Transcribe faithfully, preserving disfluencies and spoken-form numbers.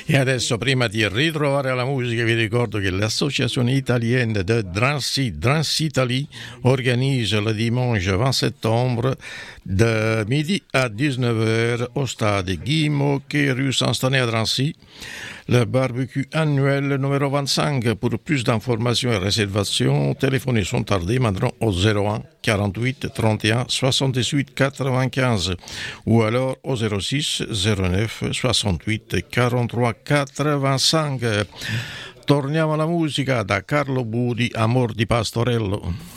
E adesso, prima di ritrovare la musica, vi ricordo che l'Associazione italienne de Drancy, Drancy Italie, organise le dimanche vingt septembre de midi à dix-neuf heures au stade Guy Moquet, rue Saint-Stanley à Drancy, le barbecue annuel numéro vingt-cinq. Pour plus d'informations et réservations, téléphonez sont tardés maintenant au zéro un quarante-huit trente et un soixante-dix-huit quatre-vingt-quinze ou alors au zéro six zéro neuf soixante-huit quarante-trois quatre-vingt-cinq. Torniamo alla musica da Carlo Budi, Amor di Pastorello.